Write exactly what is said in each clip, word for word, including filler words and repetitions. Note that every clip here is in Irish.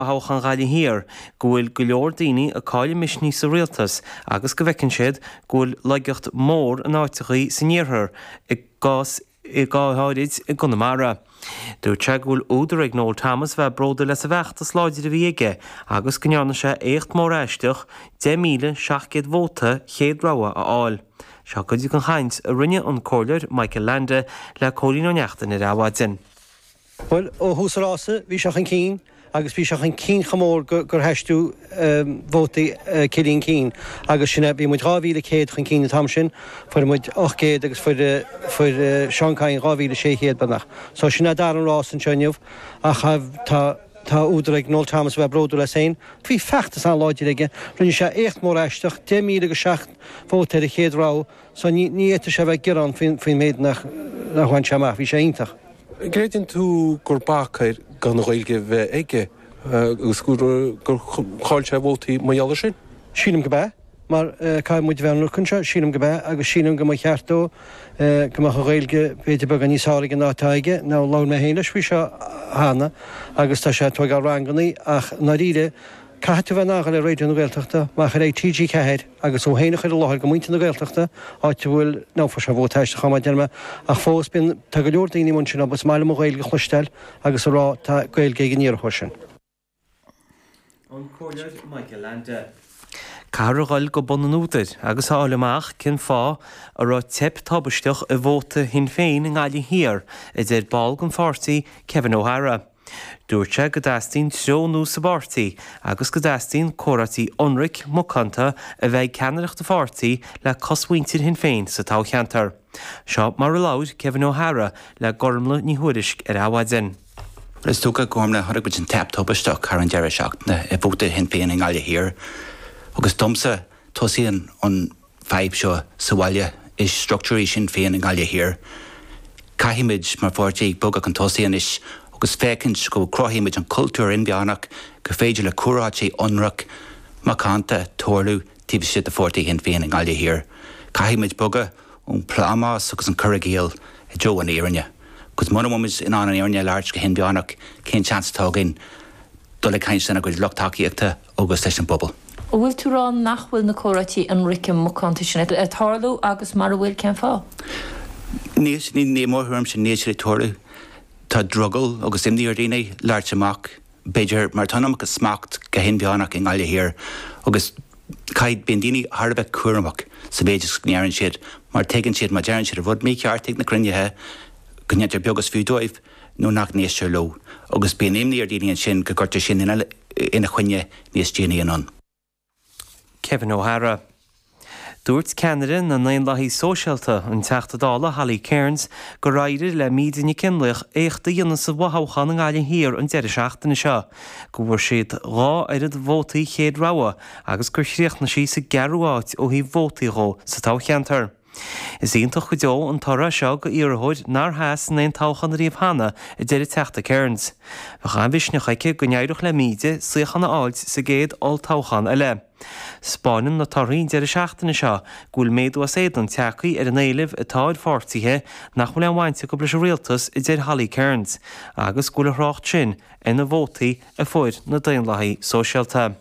Hauchan gáile hir, gúil go leor daoine a cáile misní sa rialtas, agus go bhecinn siad gúil leigeacht mór an áitichaí sa níorthar i gás i gáthairid i Conamara. Dúirt sé gúil údar ag Noel Thomas bheith bróda le sa bheachtas láidir a bhí aige, agus go neanna sé écht mór eisteach de míle seachtcéad vóta chéad rogha a áil. Seo go dtí an chaint a rinne an cóir Michael Landa le cólín ó neachtain ar áhaidzin. Well, ó húsarrása, bhí seach an cín, agus bhí seach an cín chamór gur heistú vótaí cilín cín, agus sinna bhí muid ráhíle céad chun cín na tamsin, fuair muid ochcéad agus fuair seancáin ráhíle sé chéad banach. So sinna dar an rás an seoniuh, a chah tá Tá údar ag Noel Thomas bheith bródú le sain. Bhí feachtas an láidir aige, rinne sé écht mór eisteach, de míle go seacht vótaí a chéad rá, so ní éitir sé bheith giran faoin méid nach bhain seamach, bhí sé iontach. Gréidir tú gur báchair gan réilge bheith aige agus gur cháil sé bhótaí maiall sin? Sínam go bheith, mar cai muid bheith nucanse, sínam go bheith, agus sínam go mai cheartó go mai réilge beidir bag an níosáige nátaige, ná lán me héiles bhí seo hána, agus tá sé tuag á rangannaí ach na ríide Caitú bheith nága le réidir na Gaeltachta, má chu é T G ceir agus ó héanana chuir láthir go muinte na Gaeltachta, áit bhfuil náfa se bhótáiste chamá dearma ach fós bin tá go leor daoine mun sin agus máile mo gailge chluisteil agus rá tá gailge gníor chusin. An cóir Michael Landa. Caragháil go bonanúdir agus álamach cin fá a rá tip tabbaisteach a bhóta hin féin in gáile hir i d ball gon fáirtaí Kevin O'Hara. Dúirt sé go d'astín trónú sa bártaí agus go d'astín córatí onric mocanta a bheith ceannaireachta fáirtaí le cosmhaintir hin féin sa tá cheantar. Seo mar láid Kevin O'Hara le gormla ní thuairisc ar áhaidzin. Is tóca gomna thug buid an tap tabbaisteach ar an deire seachtainna a bhóta hin féin in gáile hir. Agus domsa tosíon an feib seo sa bhaile is structúí sin féin in gáile hir. Caithimid mar fáirtaí boga an tosíon is agus fécinn go crothimid an cultúr in beannach go féidir le cuaráidtí onrach macánta tóirlú tíbh siad a fórtaí hin féin in gáile hir. Caithimid boga ón plámás agus an curagéal i dó an éirinne. Gus manamuid in an éirinne láirt go hin beannach cén chance tágain dul le caint sanna go lochtaíochta agus leis an bobbal. Bhfuil tú rán nachhfuil na córatí an ricim mocánta sin a tharlú agus mar bhfuil cean fá? Níos ní némórthm sin níos le tórú. Tá druggal agus imdíar daoine láirt amach, beidir mar tanam agus smacht go hin beannach in gáile hir, agus caiid ben daoine tharbeh cuaramach sa beidir snearann siad, mar tegann siad mar dearann siad a bhd mé ceartaigh na crunnethe go neidir beagas fiú dóibh nó nach níos seir lo, agus ben imdíar daoine sin go gurta sin ina chuine níos déanaí an. Kevin O'Hara. Dúirt Canada na naon laithí sóisialta an teachtadála Halley Cairns go raidir le mídine cinlach éachta dhéanana sa bhthóchan an gáile hir an deire seachtainna seo, go bhfuair siad rá ar ad bhótaí chéad rogha agus gur sríochna sí sa gearúáit ó hí bhótaí ró sa tá cheantar. Is ionintach go deo an torra seo go iarthóid nar heas na on táchan riomh hana i deire teachta Cairns. Bach an bhisne chaice go neadúch le míide suochanna áilt sa géad áil táchan eile. Spáinim na tarraín deire seachtainna seo gúil méadú a séad an teacaí ar an éileh atáid fórtaithe nach bhfuil an bhainte go leis rialtas i deir Halley Cairns, agus gúil a thrácht sin ina bhótaí a fóid na daon laithí sóisialta.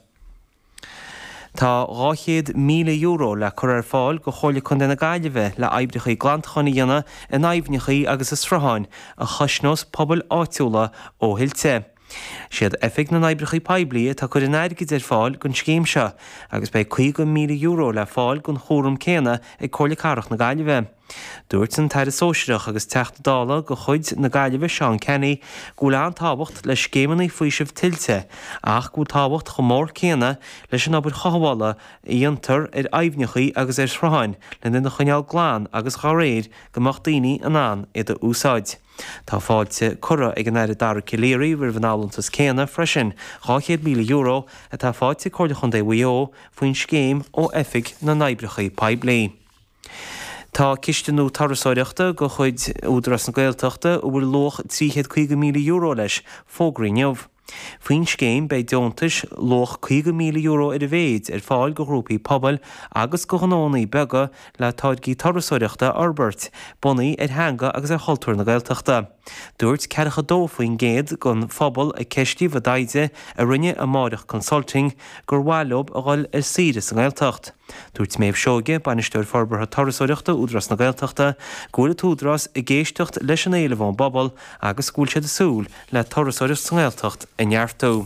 Tá ráchéad míle euro le chur ar fáil go chola chun denna gaiileh le aibrechaí glantchaí dhéanana in aibhnechaí agus is sraháin a chaisnós pobl áitiúla ó Hilte. Siad effig na aibrechaí peblií tá chur in airgid ar fáil gon scéim seo, agus bei chuig míle euro le fáil gon chórum céna ag chola carach na gaiileh. Dúirt an taire sóisireach agus teachtadála go chuid na gaiileh Sean Kenny go lean tábhacht le scémannaí faoi sibh tiltte, ach go tábhacht go mór céna leis an obair chahála íontar ar aibhnechaí agus ar sráin le na chuneal gláán agus gá réir gomach daoine an an iad a úsáid. Tá fáilte cura ag an air dar ciléirí bhar bhanállantas céna freisin ráchéad míle euro a tá fáilte cóide chun é bhuió faoin scéim ó effig na naibrechaí peblií. Tá cisteanú tarrasáireachta go chuid údras na Gaeltachta ó bhfuil loch tríchéad chuige míle euro leis fógraíneamh. Faoin scéim bei deontais loch chuige míle euro ar a bhéid ar fáil go grúpaí pobl agus go ghnánaí bega le táidcí tarrasáireachta Albert, bunaí ar hanga agus ar choultúir na Gaeltachta. Dúirt ceiricha dó faoin géad gon phobal a ceistí bhdaide a rinne a Máireach Consulting gur bhaileob a gháil ar síras an Gaeltacht. Dúirt méobh seoge banisteoir forbartha torasóireachta údras na Gaeltachta gúla túdras i ggéisteacht leis an éile bhán bobbal agus gúilte de súl le torasóireacht san Gaeltacht a nearftó.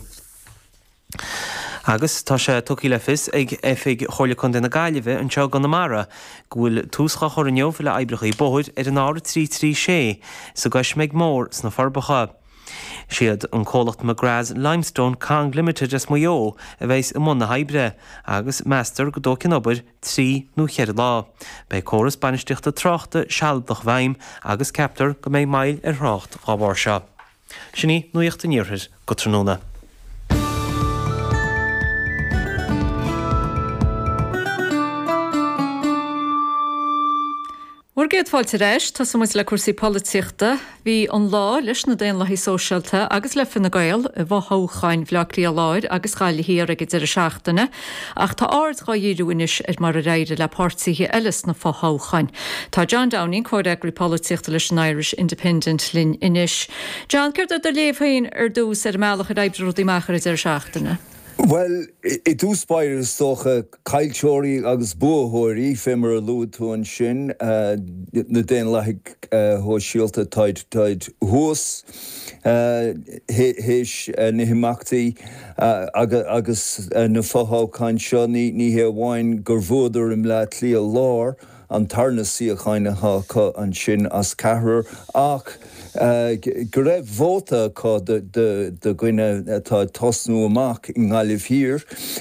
Agus tá sé tuí le fis ag efig chola chun na gaiileh an teo gan na mara, gúil túscha chorinneomh le eibrechaí bóid ar an ára trí trí sé sa gais méid mór sna forbacha. Siad an cólacht McGrath Limestone Kang Limited as muo a bheits i mna haibre agus meastar go dó cin obair trí nó cheir lá. Bei córas banisteachta tráchta sealdach bhaim agus captar go méid mail ar thrácht gábhar seo. Sinní nuíochtta níorthir go tróna. Wargéad fáilte réis tá muid le cuasaí políochta, bhí an lá leis na Déanlaí sóisialta agus le fin na Gael a bhthóchain bhleachtaí a láir agus chaile hir a idir a seachtainna, ach tá áard gá dhéúinis ar mar a réide le pártaí eiles na fáthóchain. Tá John Downing chuir agri políochta leis an Irish Independent linn inis. John, ceir a léomhhain ar dús ar meach a réibdrúdaí machar idir a seachtainna? Well, i dúspáir is tócha cailteoirí agus buathóirí fémar a lúd tú an sin na Déanlaigh thó síalta taid taid thuas héis na himeachtaí agus na fáthóchain seo ní hé bháin gur bhóidir im le tlí a lár an tarna síochaine há an sin as cethir ach go raibh bhóta có de gcuine atá tosnú amach in ngáilibh hir.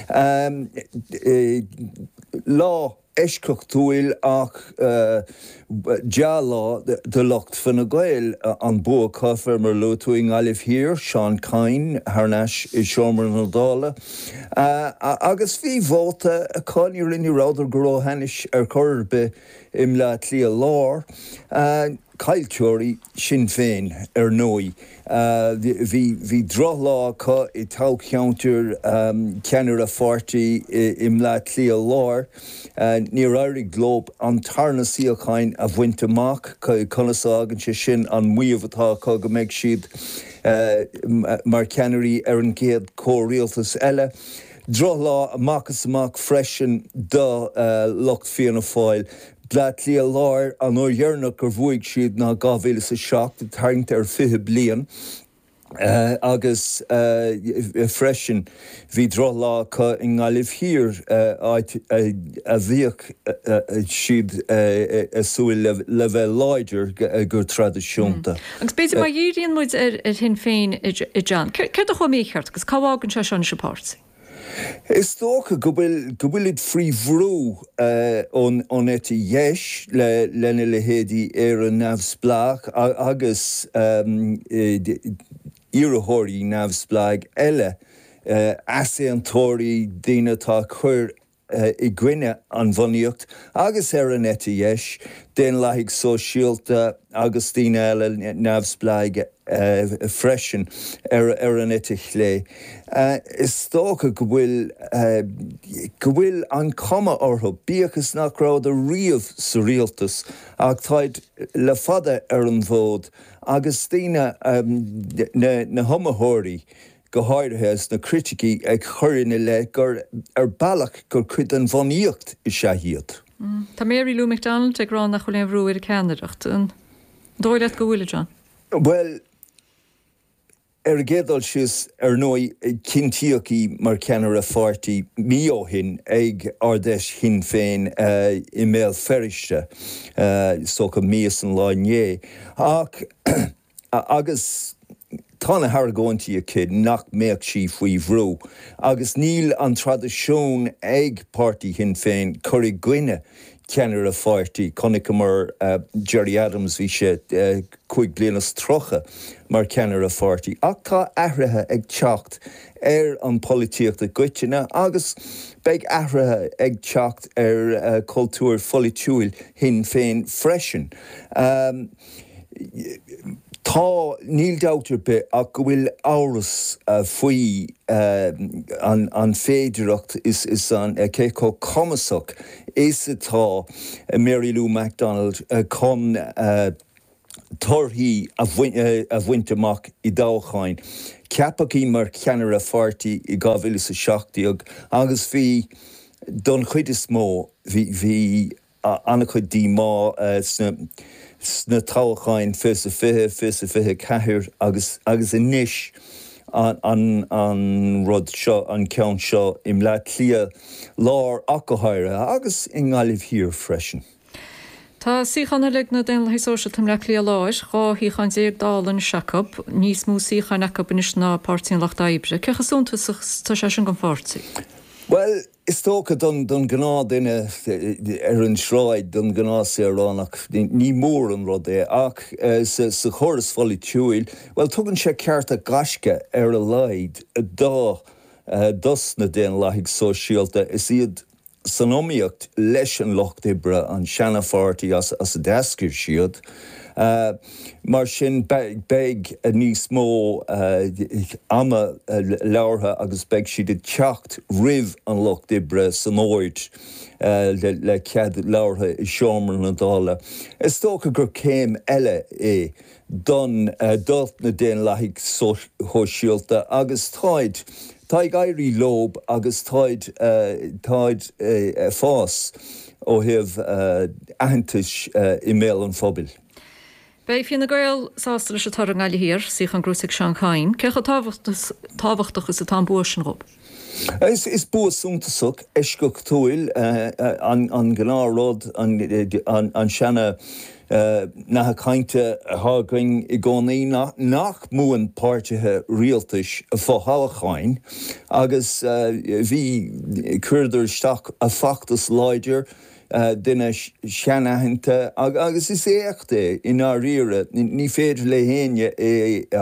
Lá eisceachtúil ach deá lá de locht fan na Gael an bua cáfar mar lo tú in ngáilibh hir, Sean Cain, Harneis i Seomar na Dála. Agus bhí bhóta a cáinú rinne ráidir go ráithainis ar chorbe im le tlí a lár. Cailteoirí Sinn Féin ar nói. Bhí droch lá có i tá ceantar ceannar a fortaí im le tlí a lár. Ní airí glób an tarna síochain a bhaint amach chunaságan sé sin an muomh atá có go méid siad mar ceanirí ar an géad córéaltas eile. Droch lá amachchas amach freisin do locht fianna fáil. Blát lí a lár an ó dhearnach gur bhuaigh siad ná dhá mhíle sa seacht a tarint ar fiche bliain. Uh, agus uh, freisin bhí droch lá có i ngáilibh hir uh, a bhíoch siad a súil le bheith láidir gur tradiisiúnta. Agus beidir mar dhéiríonn muid ar hin féin i John. Ceir a chu mécheart agus cabhágann se seán se páirtí? Is tócha go bhfuil id fríomhrú ón éti dheis le lena le héadí ar an neamhsplach agus iarrthóirí neamhsplach eile as é an tóirí daoine tá chuir i gcuine an bhunaíocht agus ar an éti dheis Déanlaigh sóisialta agus daoine eile neamhsplach freisin ar an éti chlé. Is tócha go bhfuil go bhfuil an cuma orthu bíochas nach rád a riamh sa rialtas ach táid le fada ar an bhód agus daoine na homathirí go háirithes na criticí ag choirinne le gur ar bailach gur chuid an bhunaíocht i seahiad. Tá Mary Lou McDonald ag rán nach chuléimh rú ar ceanadacht. Dóilead go bhfuil John? Well, ar gédal sios ar nói cintíochaí mar ceannar a fortaí míohin ag ardeis Sinn Féin uh, i méal feriste uh, socha míos an láinné. Ach agus tána hargóintí a kid nach méach sí faoi bhrú. Agus níl an tradiisiún ag pártaí Sinn Féin chuir gcuine ceannar a fortaí connic mar uh, Gerry Adams bhí sé uh, chuig blianas trocha mar ceannar a fortaí. Ach tá ahrathe ag teacht ar an polítíocht a goiteine agus beidh ahrathe ag teacht ar uh, cultúr folitiúil Sinn Féin freisin. Um, Tá níl dátar be ach go bhfuil áras uh, faoi uh, an, an féidireacht is, is an uh, céco comasach is atá uh, Mary Lou McDonald uh, con uh, torthaí a bhainteach I dáchain. Ceapaí mar ceanar a fartaí I gáhfuil sa seachtaíog, agus bhí don chuid is mó hí anna chud dí má sna táchain fis a fithe fis a fithe ceithir agus agus inis an an an rud seo an ceann seo im le clia lár acahaire agus in gáilibh hir freisin. Tá síchanna le na den le social tam le clia láis, gá hí chan zéir dálan seacab, níos mú síchan acab inis na pártín lach daibre. Cechasúnta tá sé sin gan fórtaí? Well, is tócha don don gná duine ar an sráid don gná sé ránach ní mór an rud é ach sa choras fáilí tiúil, well tugann sé ceart a gasce ar a laid a dá dus na déan laigh sóisialta is iad sanomíocht leis an locht ibre an seanna fartaí as as a deascair siad. Uh, mar sin beg, beg a níos mó uh, ama uh, leabhartha agus beg siad a teacht rih an locht ibre san óid uh, le, le cead leabhartha I seomar na dála. Is tócha gur céim eile é don uh, dult na déan laigh sóisialta agus táid táid éirí lob agus táid uh, táid uh, fás ó hibh uh, ahantais uh, I méil an phobail. Bei fin na gael sásta leis a tar an gáile hir, sich an grúsig Shanghai, cecha táhachtach is a tá búsin rob? Is, is búas súntasach, eiscoch túil uh, uh, an, an gnáród an, an, an seanna uh, na cainte hágain I gcónaí nach, nach múan páirtithe rialtais a fóthalachain, agus uh, bhí cuirdar steach a factas leidir Uh, duine seanaitheanta ag, agus is éachta in á riire ní féidir le héine é